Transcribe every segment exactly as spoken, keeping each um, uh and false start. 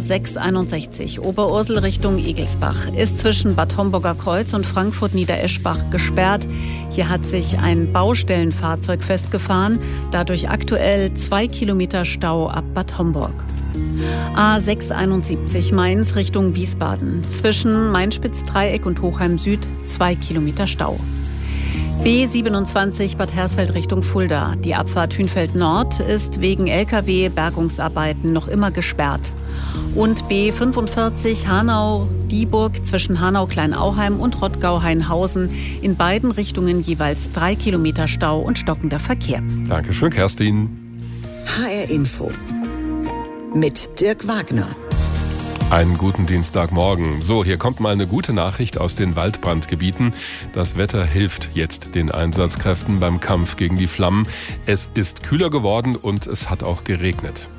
sechs einundsechzig Oberursel Richtung Egelsbach ist zwischen Bad Homburger Kreuz und Frankfurt-Niedereschbach gesperrt. Hier hat sich ein Baustellenfahrzeug festgefahren, dadurch aktuell zwei Kilometer Stau ab Bad Homburg. A sechs einundsiebzig Mainz Richtung Wiesbaden. Zwischen Mainspitz-Dreieck und Hochheim Süd zwei Kilometer Stau. B siebenundzwanzig Bad Hersfeld Richtung Fulda. Die Abfahrt Hünfeld Nord ist wegen L K W-Bergungsarbeiten noch immer gesperrt. Und B fünfundvierzig Hanau-Dieburg zwischen Hanau-Kleinauheim und Rottgau-Hainhausen. In beiden Richtungen jeweils drei Kilometer Stau und stockender Verkehr. Dankeschön, Kerstin. H R Info mit Dirk Wagner. Einen guten Dienstagmorgen. So, hier kommt mal eine gute Nachricht aus den Waldbrandgebieten. Das Wetter hilft jetzt den Einsatzkräften beim Kampf gegen die Flammen. Es ist kühler geworden und es hat auch geregnet.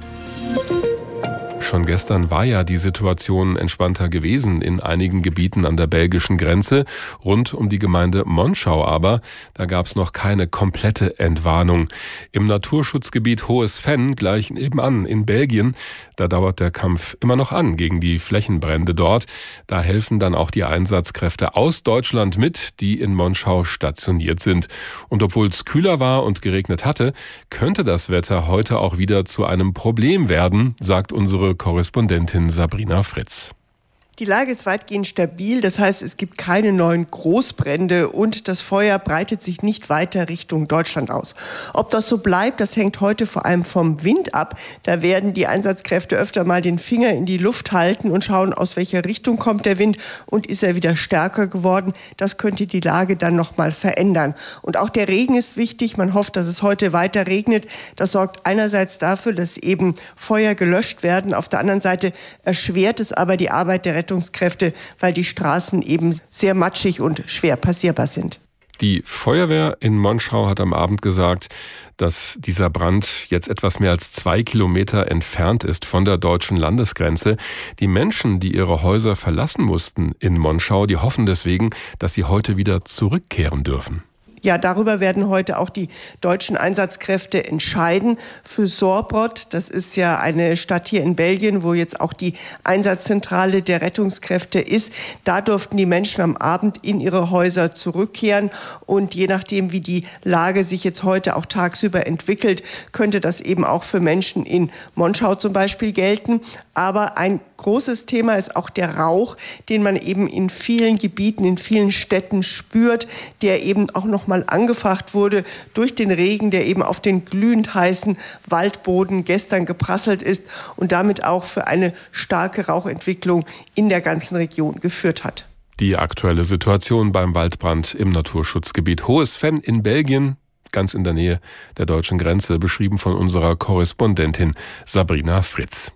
Schon gestern war ja die Situation entspannter gewesen in einigen Gebieten an der belgischen Grenze. Rund um die Gemeinde Monschau aber, da gab es noch keine komplette Entwarnung. Im Naturschutzgebiet Hohes Venn, gleich nebenan in Belgien, da dauert der Kampf immer noch an gegen die Flächenbrände dort. Da helfen dann auch die Einsatzkräfte aus Deutschland mit, die in Monschau stationiert sind. Und obwohl es kühler war und geregnet hatte, könnte das Wetter heute auch wieder zu einem Problem werden, sagt unsere Korrespondentin Sabrina Fritz. Die Lage ist weitgehend stabil, das heißt, es gibt keine neuen Großbrände und das Feuer breitet sich nicht weiter Richtung Deutschland aus. Ob das so bleibt, das hängt heute vor allem vom Wind ab. Da werden die Einsatzkräfte öfter mal den Finger in die Luft halten und schauen, aus welcher Richtung kommt der Wind und ist er wieder stärker geworden. Das könnte die Lage dann noch mal verändern. Und auch der Regen ist wichtig. Man hofft, dass es heute weiter regnet. Das sorgt einerseits dafür, dass eben Feuer gelöscht werden. Auf der anderen Seite erschwert es aber die Arbeit der Rettungskräfte. Rettungskräfte, weil die Straßen eben sehr matschig und schwer passierbar sind. Die Feuerwehr in Monschau hat am Abend gesagt, dass dieser Brand jetzt etwas mehr als zwei Kilometer entfernt ist von der deutschen Landesgrenze. Die Menschen, die ihre Häuser verlassen mussten in Monschau, die hoffen deswegen, dass sie heute wieder zurückkehren dürfen. Ja, darüber werden heute auch die deutschen Einsatzkräfte entscheiden. Für Sorbrot, das ist ja eine Stadt hier in Belgien, wo jetzt auch die Einsatzzentrale der Rettungskräfte ist. Da durften die Menschen am Abend in ihre Häuser zurückkehren. Und je nachdem, wie die Lage sich jetzt heute auch tagsüber entwickelt, könnte das eben auch für Menschen in Monschau zum Beispiel gelten. Aber ein großes Thema ist auch der Rauch, den man eben in vielen Gebieten, in vielen Städten spürt, der eben auch noch mal angefacht wurde durch den Regen, der eben auf den glühend heißen Waldboden gestern geprasselt ist und damit auch für eine starke Rauchentwicklung in der ganzen Region geführt hat. Die aktuelle Situation beim Waldbrand im Naturschutzgebiet Hohes Venn in Belgien, ganz in der Nähe der deutschen Grenze, beschrieben von unserer Korrespondentin Sabrina Fritz.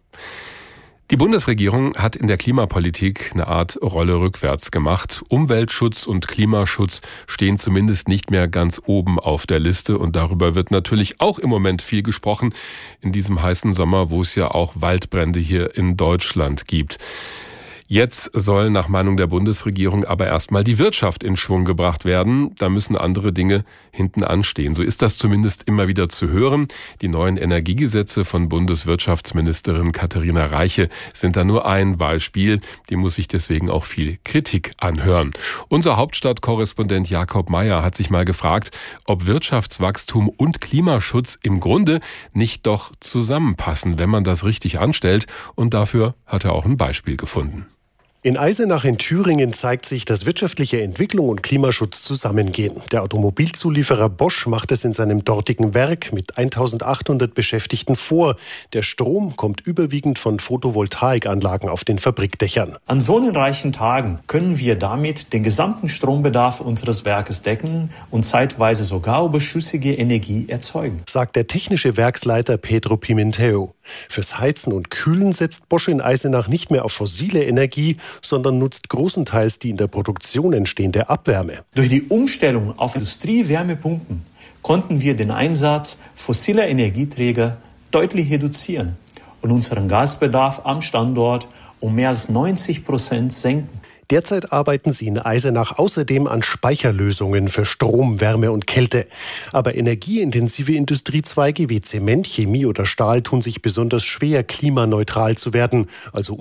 Die Bundesregierung hat in der Klimapolitik eine Art Rolle rückwärts gemacht. Umweltschutz und Klimaschutz stehen zumindest nicht mehr ganz oben auf der Liste. Und darüber wird natürlich auch im Moment viel gesprochen, in diesem heißen Sommer, wo es ja auch Waldbrände hier in Deutschland gibt. Jetzt soll nach Meinung der Bundesregierung aber erstmal die Wirtschaft in Schwung gebracht werden. Da müssen andere Dinge hinten anstehen. So ist das zumindest immer wieder zu hören. Die neuen Energiegesetze von Bundeswirtschaftsministerin Katharina Reiche sind da nur ein Beispiel. Die muss sich deswegen auch viel Kritik anhören. Unser Hauptstadtkorrespondent Jakob Meyer hat sich mal gefragt, ob Wirtschaftswachstum und Klimaschutz im Grunde nicht doch zusammenpassen, wenn man das richtig anstellt. Und dafür hat er auch ein Beispiel gefunden. In Eisenach in Thüringen zeigt sich, dass wirtschaftliche Entwicklung und Klimaschutz zusammengehen. Der Automobilzulieferer Bosch macht es in seinem dortigen Werk mit eintausendachthundert Beschäftigten vor. Der Strom kommt überwiegend von Photovoltaikanlagen auf den Fabrikdächern. An sonnenreichen Tagen können wir damit den gesamten Strombedarf unseres Werkes decken und zeitweise sogar überschüssige Energie erzeugen, sagt der technische Werksleiter Pedro Pimentel. Fürs Heizen und Kühlen setzt Bosch in Eisenach nicht mehr auf fossile Energie, sondern nutzt großenteils die in der Produktion entstehende Abwärme. Durch die Umstellung auf Industriewärmepumpen konnten wir den Einsatz fossiler Energieträger deutlich reduzieren und unseren Gasbedarf am Standort um mehr als neunzig Prozent senken. Derzeit arbeiten sie in Eisenach außerdem an Speicherlösungen für Strom, Wärme und Kälte. Aber energieintensive Industriezweige wie Zement, Chemie oder Stahl tun sich besonders schwer, klimaneutral zu werden, also